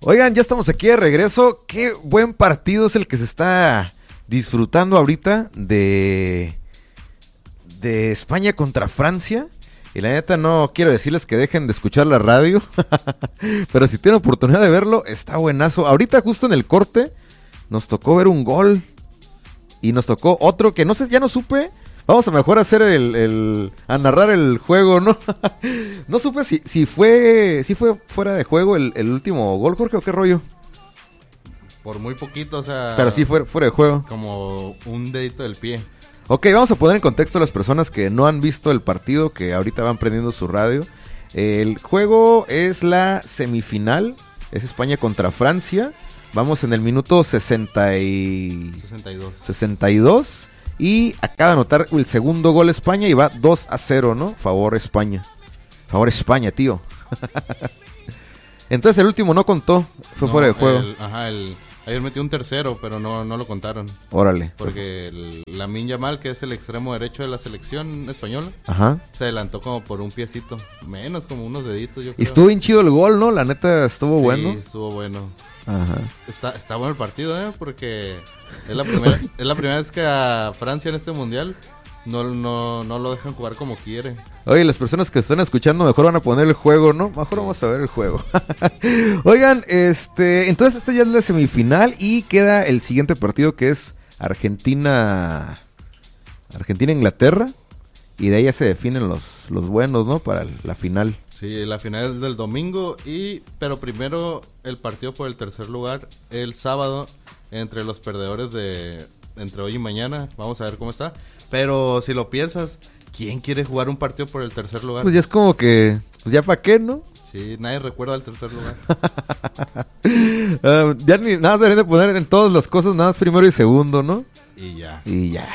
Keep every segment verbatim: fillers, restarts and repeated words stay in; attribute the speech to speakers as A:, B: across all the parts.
A: Oigan, ya estamos aquí de regreso. Qué buen partido es el que se está disfrutando ahorita de, de España contra Francia. Y la neta no quiero decirles que dejen de escuchar la radio, pero si tienen oportunidad de verlo, está buenazo. Ahorita justo en el corte nos tocó ver un gol y nos tocó otro que no sé, ya no supe. Vamos a mejor hacer el, el a narrar el juego, ¿no? No supe si, si fue si fue fuera de juego el, el último gol, Jorge, o qué rollo.
B: Por muy poquito, o sea...
A: Pero sí fue fuera de juego.
B: Como un dedito del pie.
A: Ok, vamos a poner en contexto a las personas que no han visto el partido, que ahorita van prendiendo su radio. El juego es la semifinal, es España contra Francia. Vamos en el minuto sesenta y...
B: sesenta y dos.
A: sesenta y dos. Y acaba de anotar el segundo gol España y va dos a cero, ¿no? Favor España. Favor España, tío. Entonces el último no contó, fue
B: no,
A: fuera de juego.
B: El, ajá, el, ayer metió un tercero, pero no, no lo contaron.
A: Órale.
B: Porque el, Lamine Yamal, que es el extremo derecho de la selección española,
A: ajá,
B: se adelantó como por un piecito. Menos, como unos deditos, yo creo.
A: Y estuvo bien chido el gol, ¿no? La neta estuvo
B: sí,
A: bueno.
B: Sí, estuvo bueno.
A: Ajá.
B: Está, está bueno el partido, ¿eh? Porque es la primera, es la primera vez que a Francia en este mundial no, no, no lo dejan jugar como quiere.
A: Oye, las personas que están escuchando mejor van a poner el juego, ¿no? Mejor vamos a ver el juego. Oigan, este, entonces esta ya es la semifinal y queda el siguiente partido que es Argentina, Argentina-Inglaterra. Y de ahí ya se definen los, los buenos, ¿no? Para la final.
B: Sí, la final es del domingo, y pero primero el partido por el tercer lugar el sábado entre los perdedores de entre hoy y mañana. Vamos a ver cómo está. Pero si lo piensas, ¿quién quiere jugar un partido por el tercer lugar?
A: Pues ya es como que, pues ya para qué, ¿no?
B: Sí, nadie recuerda el tercer lugar.
A: uh, ya ni nada deberían de poner en todas las cosas, nada más primero y segundo, ¿no?
B: Y ya.
A: Y ya.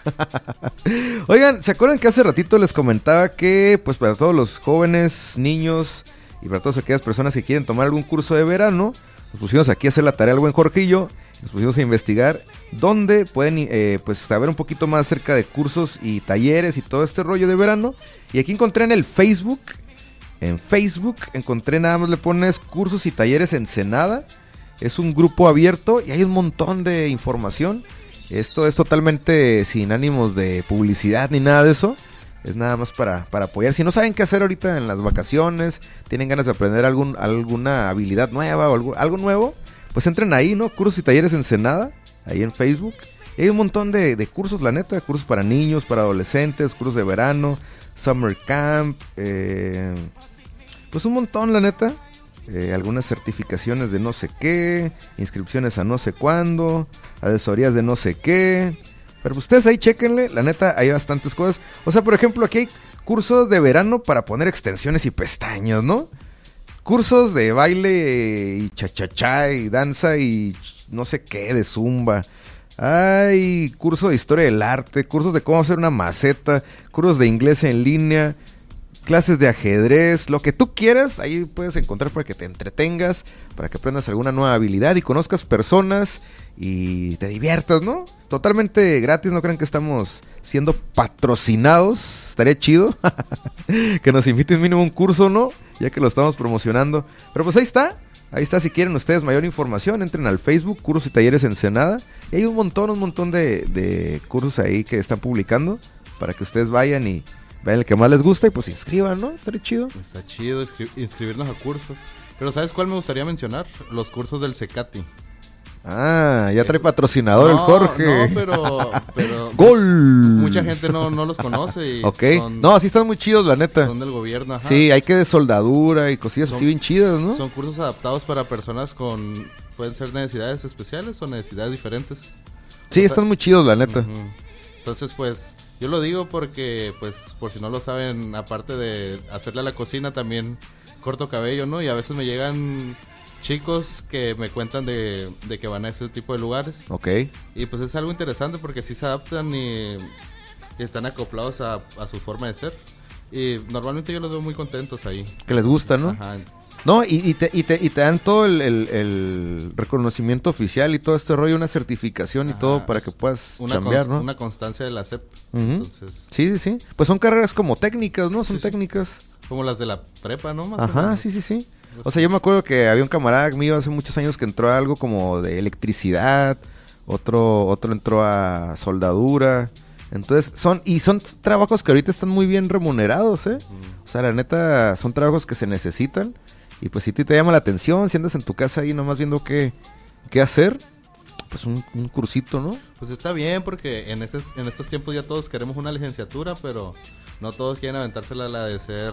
A: Oigan, ¿se acuerdan que hace ratito les comentaba que, pues para todos los jóvenes, niños y para todas aquellas personas que quieren tomar algún curso de verano, nos pusimos aquí a hacer la tarea al buen Jorquillo, nos pusimos a investigar dónde pueden eh, pues saber un poquito más acerca de cursos y talleres y todo este rollo de verano? Y aquí encontré en el Facebook, en Facebook encontré, nada más le pones cursos y talleres Ensenada, es un grupo abierto y hay un montón de información. Esto es totalmente sin ánimos de publicidad ni nada de eso. Es nada más para, para apoyar. Si no saben qué hacer ahorita en las vacaciones, tienen ganas de aprender algún, alguna habilidad nueva o algo, algo nuevo, pues entren ahí, ¿no? Cursos y talleres Ensenada, ahí en Facebook. Y hay un montón de, de cursos, la neta. Cursos para niños, para adolescentes, cursos de verano, summer camp. Eh, pues un montón, la neta. Eh, algunas certificaciones de no sé qué, inscripciones a no sé cuándo, asesorías de no sé qué. Pero pues ustedes ahí chéquenle, la neta hay bastantes cosas. O sea, por ejemplo, aquí hay cursos de verano para poner extensiones y pestañas, ¿no? Cursos de baile y cha-cha-cha y danza y no sé qué, de zumba. Hay curso de historia del arte, cursos de cómo hacer una maceta, cursos de inglés en línea, clases de ajedrez, lo que tú quieras, ahí puedes encontrar para que te entretengas, para que aprendas alguna nueva habilidad y conozcas personas y te diviertas, ¿no? Totalmente gratis, no crean que estamos siendo patrocinados, estaría chido que nos inviten mínimo un curso, ¿no? Ya que lo estamos promocionando, pero pues ahí está, ahí está, si quieren ustedes mayor información, entren al Facebook, Cursos y Talleres Ensenada, y hay un montón, un montón de, de cursos ahí que están publicando, para que ustedes vayan y vean el que más les gusta y pues inscriban, ¿no? Estaría chido.
B: Está chido inscri- inscribirnos a cursos. Pero ¿sabes cuál me gustaría mencionar? Los cursos del Cecati.
A: Ah, ya trae patrocinador
B: no,
A: el Jorge.
B: No, pero... pero
A: ¡Gol!
B: Mucha gente no, no los conoce. Y
A: ok.
B: son,
A: no, así están muy chidos, la neta.
B: Son del gobierno, ajá.
A: Sí, hay que de soldadura y cosillas son, así bien chidas, ¿no?
B: Son cursos adaptados para personas con... Pueden ser necesidades especiales o necesidades diferentes.
A: Sí,
B: o sea,
A: están muy chidos, la neta.
B: Uh-huh. Entonces, pues... Yo lo digo porque, pues, por si no lo saben, aparte de hacerle a la cocina, también corto cabello, ¿no? Y a veces me llegan chicos que me cuentan de, de que van a ese tipo de lugares.
A: Ok.
B: Y pues es algo interesante porque sí se adaptan y, y están acoplados a, a su forma de ser. Y normalmente yo los veo muy contentos ahí.
A: Que les gusta, ¿no?
B: Ajá.
A: No, y, y, te, y, te, y te dan todo el, el, el reconocimiento oficial y todo este rollo, una certificación y
B: Ajá,
A: todo para que puedas
B: una
A: chambear,
B: cons-
A: ¿no?
B: Una constancia de la S E P.
A: Uh-huh.
B: Entonces,
A: sí, sí, sí. Pues son carreras como técnicas, ¿no? Son
B: sí, sí.
A: técnicas.
B: Como las de la prepa, ¿no? Más
A: Ajá, sí, sí, sí. O sea, yo me acuerdo que había un camarada mío hace muchos años que entró a algo como de electricidad, otro otro entró a soldadura. Entonces, son y son trabajos que ahorita están muy bien remunerados, ¿eh? Mm. O sea, la neta, son trabajos que se necesitan. Y pues si te, te llama la atención, si andas en tu casa ahí nomás viendo qué, qué hacer, pues un, un cursito, ¿no?
B: Pues está bien, porque en estos, en estos tiempos ya todos queremos una licenciatura, pero no todos quieren aventársela la de ser,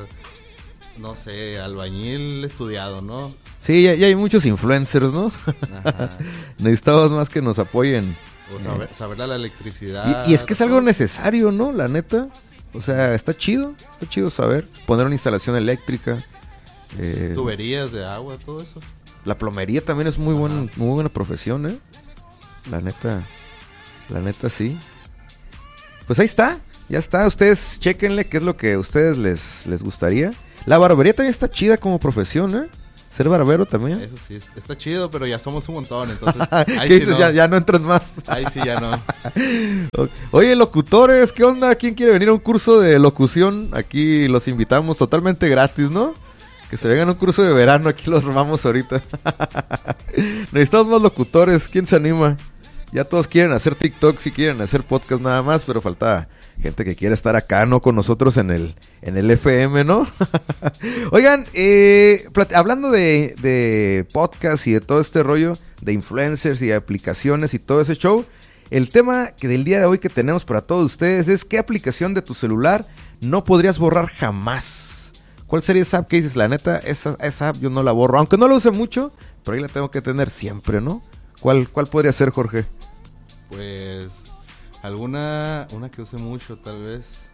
B: no sé, albañil estudiado, ¿no?
A: Sí, ya, ya hay muchos influencers, ¿no? Ajá. Necesitamos más que nos apoyen.
B: O saber, saber la electricidad.
A: Y, y es que es algo necesario, ¿no? La neta. O sea, está chido, está chido saber. Poner una instalación eléctrica.
B: Eh, Tuberías de agua, todo eso.
A: La plomería también es muy, buen, muy buena profesión, ¿eh? La neta, la neta sí. Pues ahí está, ya está. Ustedes chéquenle qué es lo que a ustedes les, les gustaría. La barbería también está chida como profesión, ¿eh? Ser barbero también.
B: Eso sí, está chido, pero ya somos un montón, entonces...
A: Ahí ¿Qué sí dices? No. Ya, ya no entran más.
B: Ahí sí ya no.
A: Oye, locutores, ¿qué onda? ¿Quién quiere venir a un curso de locución? Aquí los invitamos totalmente gratis, ¿no? Que se vengan a un curso de verano, aquí los armamos ahorita. Necesitamos más locutores, ¿quién se anima? Ya todos quieren hacer TikTok, sí quieren hacer podcast nada más, pero falta gente que quiere estar acá, ¿no? Con nosotros en el, en el F M, ¿no? Oigan, eh, plat- hablando de, de podcast y de todo este rollo de influencers y de aplicaciones y todo ese show, el tema que del día de hoy que tenemos para todos ustedes es ¿qué aplicación de tu celular no podrías borrar jamás? ¿Cuál sería esa app que dices? La neta, esa, esa app yo no la borro, aunque no la use mucho, pero ahí la tengo que tener siempre, ¿no? ¿Cuál, cuál podría ser, Jorge?
B: Pues... alguna... una que use mucho, tal vez...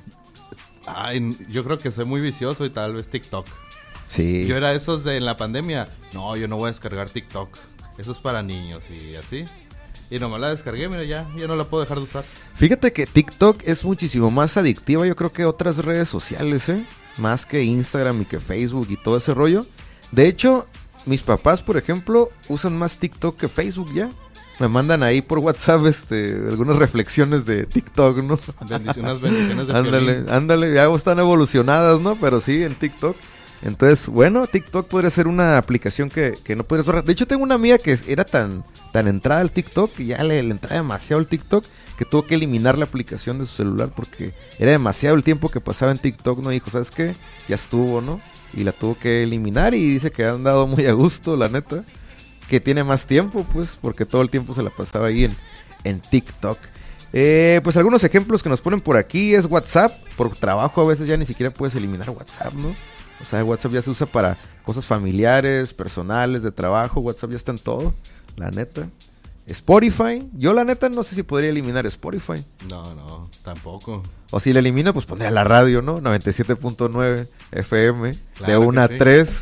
B: Ay, yo creo que soy muy vicioso y tal vez TikTok.
A: Sí.
B: Yo era esos de en la pandemia. No, yo no voy a descargar TikTok. Eso es para niños y así. Y nomás la descargué, mira, ya, ya no la puedo dejar de usar.
A: Fíjate que TikTok es muchísimo más adictiva, yo creo que otras redes sociales, ¿eh? Más que Instagram y que Facebook y todo ese rollo. De hecho, mis papás, por ejemplo, usan más TikTok que Facebook ya. Me mandan ahí por WhatsApp este, algunas reflexiones de TikTok, ¿no?
B: Bendiciones, unas bendiciones de
A: Ándale, Piolín. Ándale, ya están evolucionadas, ¿no? Pero sí, en TikTok. Entonces, bueno, TikTok podría ser una aplicación que, que no puedes borrar. De hecho, tengo una amiga que era tan, tan entrada al TikTok, que ya le, le entraba demasiado el TikTok, que tuvo que eliminar la aplicación de su celular porque era demasiado el tiempo que pasaba en TikTok, ¿no? Dijo, ¿sabes qué? Ya estuvo, ¿no? Y la tuvo que eliminar y dice que han dado muy a gusto, la neta. Que tiene más tiempo, pues, porque todo el tiempo se la pasaba ahí en, en TikTok. Eh, pues algunos ejemplos que nos ponen por aquí es WhatsApp. Por trabajo a veces ya ni siquiera puedes eliminar WhatsApp, ¿no? O sea, WhatsApp ya se usa para cosas familiares, personales, de trabajo. WhatsApp ya está en todo, la neta. Spotify, yo la neta no sé si podría eliminar Spotify.
B: No, no, tampoco.
A: O si la elimino, pues pondría la radio, ¿no? noventa y siete punto nueve F M,
B: claro,
A: de una a
B: sí.
A: tres.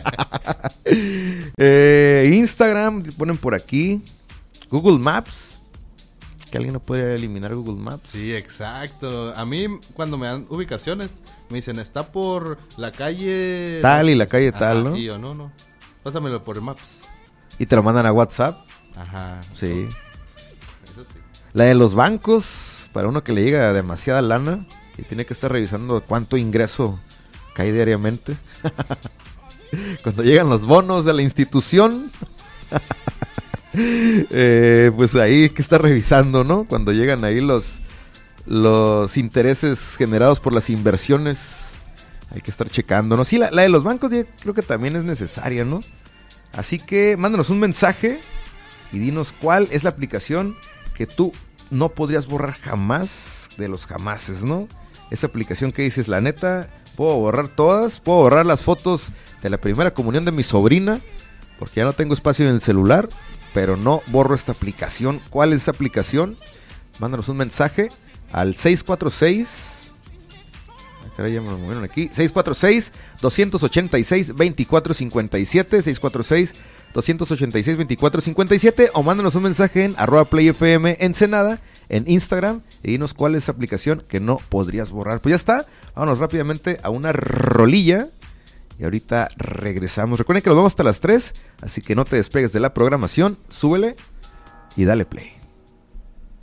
A: eh, Instagram, ponen por aquí. Google Maps. Que alguien no puede eliminar Google Maps.
B: Sí, exacto. A mí, cuando me dan ubicaciones, me dicen, está por la calle...
A: Tal y la calle Ajá, tal, ¿no?
B: Y yo, no, no. Pásamelo por Maps.
A: Y te lo mandan a WhatsApp.
B: Ajá.
A: Sí.
B: Eso sí.
A: La de los bancos, para uno que le llega demasiada lana y tiene que estar revisando cuánto ingreso cae diariamente. Cuando llegan los bonos de la institución, eh, pues ahí hay que estar revisando, ¿no? Cuando llegan ahí los, los intereses generados por las inversiones, hay que estar checando, ¿no? Sí, la, la de los bancos yo creo que también es necesaria, ¿no? Así que mándanos un mensaje y dinos cuál es la aplicación que tú no podrías borrar jamás de los jamases, ¿no? Esa aplicación que dices, la neta, puedo borrar todas, puedo borrar las fotos de la primera comunión de mi sobrina, porque ya no tengo espacio en el celular, pero no borro esta aplicación. ¿Cuál es esa aplicación? Mándanos un mensaje al seis cuatro seis... Caray, ya me lo movieron aquí. seis cuatro seis, dos ocho seis, dos cuatro cinco siete. seis cuatro seis, dos ocho seis, dos cuatro cinco siete. O mándanos un mensaje en arroba playfm Ensenada en Instagram y dinos cuál es esa aplicación que no podrías borrar. Pues ya está. Vámonos rápidamente a una rolilla. Y ahorita regresamos. Recuerden que nos vamos hasta las tres. Así que no te despegues de la programación. Súbele y dale play.